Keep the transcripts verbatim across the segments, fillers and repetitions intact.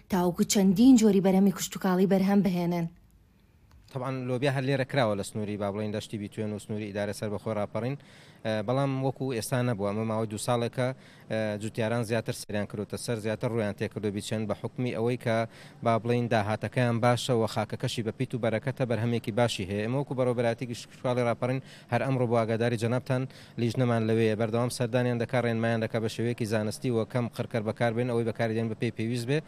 تاوەکو چەندین جۆری بەرهەمی کشتتوکاڵی بەرهەم بهێنن. طبعا لۆبیا هەر لێرە کراوە لە سنووری با بڵین دەشتی بیتوێن و سنووری ئیدارە سەر بەخۆ ڕاپەڕین، بەڵام وەکو ئێستا نەبووە. ئەمە ماوەی دوو ساڵێکە جوتیاران زیاتر سریان کردوتە سەر، زیاتر ڕویان تێکردو بیچێن بە حکمی ئەوەی کە با بڵین داهاتەکەیان باشە و خاکەکەشی بە پیت و بەرەکەتە بەرهەمێکی باشی هەیە. ئەمە وەکو بەڕێوەبەراتی کشتتوکاڵی ڕاپەڕین هەر ئەمڕۆ بۆ ئاگاداری جەنابتان لیژنەمان لەوەیە بەردەوام سەردانیان دەکات، ڕێنمایان دەکات بە شێوەیەکی زانستی و کەم قڕکەر بەکاربێن ئەوەی بەکاردێن بە پێی پێویست بێ.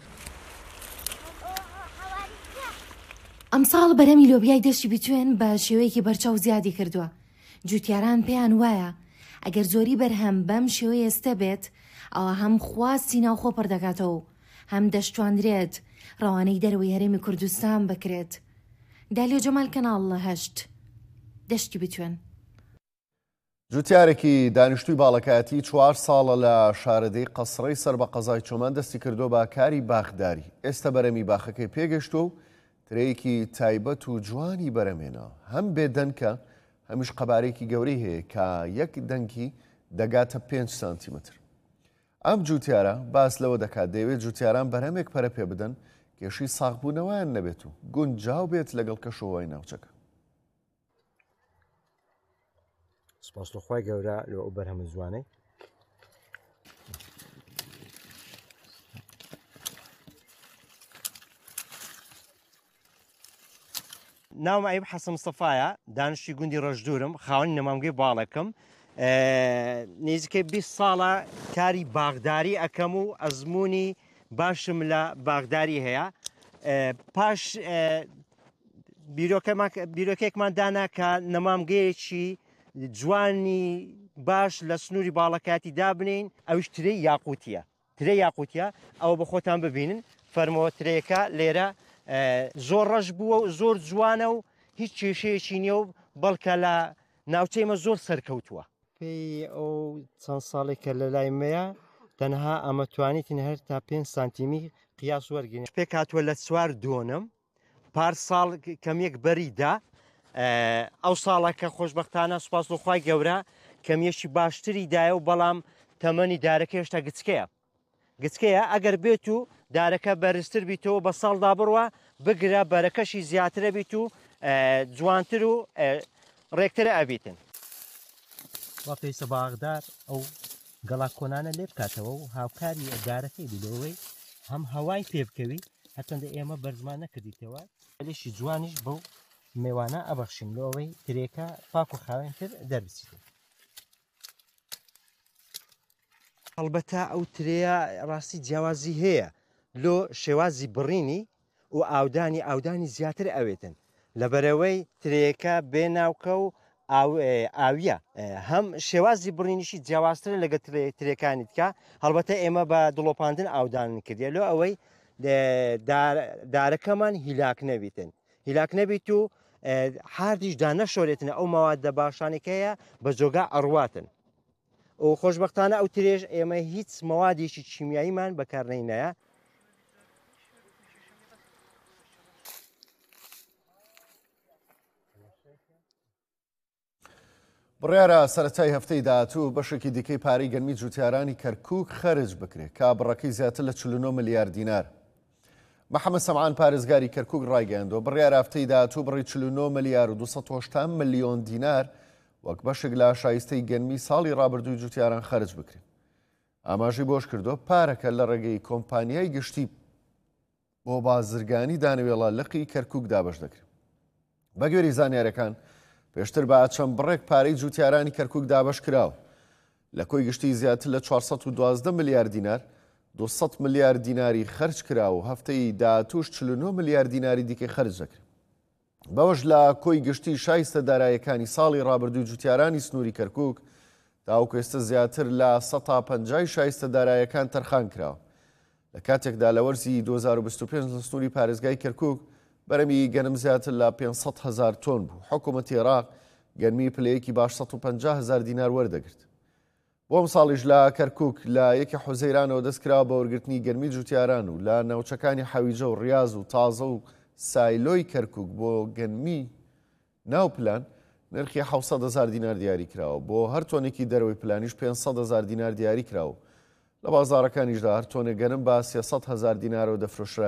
ئەم ساڵ بەرەمی لۆبیای دەشتی بیتوێن بە شێوەیەکی بەرچاو زیادی کردووە. جوتیاران پێیان وایە ئەگەر زۆری بەرهەم بەم شێوەیە ئێستا بێت ئەوە هەم خواستی ناوخۆ پڕدەکاتەوە و هەم دەشتواندرێت ڕەوانەی دەرەوەی هەرێمی کوردستان بکرێت. دالێ جەمال کەناڵ لە هەشت دەشتی بتوێن. جوتیارێکی دانیشتووی باڵەکایەتی چوار ساڵە لە شارەدەی قەسڕەی سەر بە قەزای چۆمان دەستی کردو بە کاری باخداری. ئێستا بەرەمی باخەکەی پێگەشتو و ترەیەکی تایبەت و جوانی بەرەمێنە، هەم بێدەنکە هەمیش قەبارێکی گەورەی هەیە کە یەک دەنگی دەگاتە پێنج سانتیمتر. ئەم جوتیارە باس لەوە دەکات دەیەوێت جوتیاران بەرهەمێک پەرە پێ بدەن کێشی ساغبوونەوەیان نەبێت و گونجاو بێت لەگەڵ کەشەوەی ناوچەکە. سپاس لەخوای گەورە لە ئەو بەرهەمە جوانەی. ناوم ئەیب حەسەن مستەفایە، دانیشتووی گوندی ڕەشدورم، خاوەنی نەمامگەی باڵەکەم. نێزیکەی بیست ساڵە کاری باغداری ئەەکەم و ئەزمموی باشم لە باغداری هەیە. پاش بیرۆکێکمان دانا کە نەمامگەیەکی جوانی باش لە سنووری باڵەکاتی دابنین، ئەوش ترەی یاقوتیە ترەی یاقوتیە ئەوە بە خۆتان ببینن. فەرمەوە ترەیەکە لێرە زۆر ڕەش بووە و زۆر جوانە و هیچ کێشەیەکی نییە و بەڵکە لە ناوچەیمە زۆر سەرکەوتووە. پێی ئەو چەند ساڵێکە لە لای مەیە تەنها ئەمە توانیتین هەر تا پێنج سانتیمی قیاس وەرگین. پێک هاتووە لە چوار دوۆنم پار ساڵ کەمێک بەریدا. ئەو ساڵەکە خۆشببختانە سوپاس لەخوای گەورە کەمیەشی باشتری دایە و بەڵام تەمەنی دارەکە هێشتا گچکەیە گچکەیە ئەگەر بێت و دارەکە بەرزتر بیتەوە بە ساڵدا بڕوە بگرە بەرەکەشی زیاترە بیت و جوانتر و ڕێکترە ئەبیتن. وا پێیسە باغدار ئەو گەڵا کۆنانە لێ بکاتەوە و هاوکاری دارەکەی بیلەوەی هەم هەوای پێ بکەوی هەچەندە ئێمە بەرزمان نەکردیتەوە. لێشی جوانیش بەو میوانە ئەبەخشین لەوەی ترێکە پاک و خاوێنتر دەربچیت. هەڵبەتە ئەو ترەیە ڕاستی جیاوازی هەیە لۆ شێوازی بڕینی و ئاودانی ئاودانی زیاتر ئەوێتن لەبەرەوەی ترەیەکە بێناوکە و ئاویە هەم شێوازی بڕینیشی جیاوازتر لەگە ترەکانی تکە. هەڵبەتە ئێمە بە دڵۆپاندن ئاودان کردێ لۆ ئەوەی دارەکەمان هیلاک نەبیتن هیلاک نەبیت و هاردیشدا نەشۆرێتنە ئەو مەوادە باشانێکەیە بە جۆگا ئەڕواتن و خۆشببختانە ئەو ترێژ ئێمە هیچ مەوادێکی چیمیاییمان بەکارنەینایە. بڕیارە سەرەتای هەفتەی داهاتوو بەشێکی دیکەی پارەی گەنمی جوتیارانی کەرکووک خەرج بکرێت کە بڕەکەی زیاتر لە چل و نۆ ملیار دینار. محەممەد سەمعان پارێزگاری کەرکووک ڕایگەیاندەوە بڕیارە هەفتەی داهاتوو بڕی چل و نۆ ملیار و دووسەد و هەشتا ملیۆن دینار وەک بەشێک لە شایستەی گەنمی ساڵی ڕابردووی جوتیاران خەرج بکرێت. ئاماژەی بۆش کردو پارەکە لە ڕێگەی کۆمپانیای گشتی بۆ بازرگانی دانەوێڵە لقی کەرکووک دابەش دەکرێت. بە گوێری زانیارەکان پێشتر بە چەند بڕێک پارەی جوتیارانی کەرکووک دابەش کراوە لە کۆی گشتی زیاتر لە چوارسەد و دوازدە ملیار دینار دووسەد ملیار دیناری خەرج کراوە و هەفتەی داهاتووش چل و نۆ ملیار دیناری دیکەی خەرج دەکرێت. بەوەش لە کۆی گشتی شایستە داراییەکانی ساڵی ڕابردووی جوتیارانی سنووری کەرکووک تاوەکو ئێستا زیاتر لە سەد تا پەنجا شایستە داراییەکان تەرخان کراوە. لە کاتێکدا لە وەرزی دوو هەزار و بیست و پێنج لە سنووری پارێزگای کەرکووک بەرەمی گەنم زیاتر لە پێنجسەد هەزار تۆن بوو. حکوومەتی عێراق گەنمی پلەیەکی باش سەد و پەنجا هەزار دینار وەردەگرت. بۆم ساڵیش لە کەرکووک لە یەکی حوزەیرانەوە دەستکراوە بە وەرگرتنی گەرمی جوتیاران و لە ناوچەکانی حەویجە و ڕیاز و تازە و سایلۆی کەرکووک بۆ گەنمی ناوپلان نرخی حەوسەد هەزار دینار دیاری کراوە. بۆ هەر تۆنێکی دەرەوەی پلانیش پێنجسەد هەزار دینار دیاری کراوە. لە بازاڕەکانیشدا هەر تۆنێک گەنم بە سێسەد هەزار دینارەوە دەفرۆشرا.